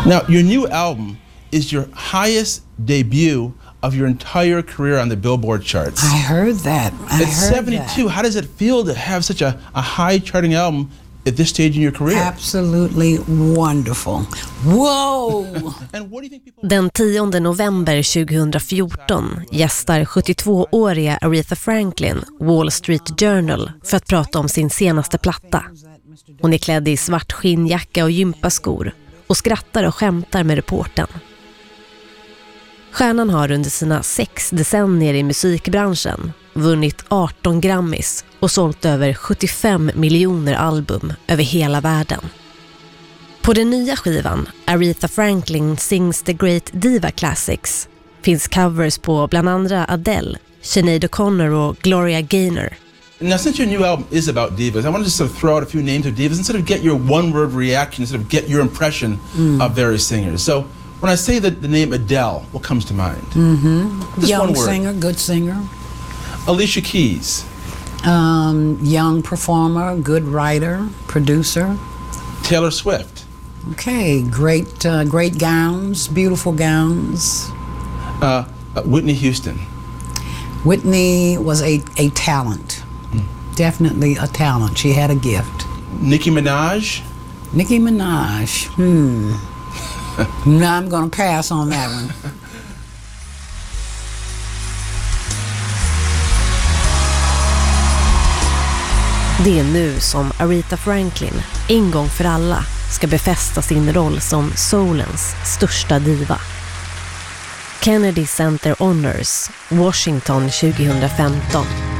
Now, your new album is your highest debut of your entire career on the Billboard charts. I heard that. It's 72. How does it feel to have such a high charting album at this stage in your career? Absolutely wonderful. Whoa! And what do you think people... Den 10 november 2014 gästar 72-åriga Aretha Franklin Wall Street Journal för att prata om sin senaste platta. Hon är klädd i svart skinnjacka och gympaskor och skrattar och skämtar med reportern. Stjärnan har under sina 6 decennier i musikbranschen vunnit 18 Grammys och sålt över 75 miljoner album över hela världen. På den nya skivan Aretha Franklin Sings the Great Diva Classics finns covers på bland andra Adele, Sinead O'Connor och Gloria Gaynor. Now, since your new album is about divas, I want to just sort of throw out a few names of divas and sort of get your one-word reaction, sort of get your impression of various singers. So, when I say the name Adele, what comes to mind? Just Young one word. singer, good singer. Alicia Keys. Young performer, good writer, producer. Taylor Swift. Okay, great gowns, beautiful gowns. Whitney Houston. Whitney was a talent. Definitely a talent. She had a gift. Nicki Minaj. Nicki Minaj. No, I'm going to pass on that one. Det är nu som Aretha Franklin en gång för alla ska befästa sin roll som soulens största diva. Kennedy Center Honors, Washington 2015.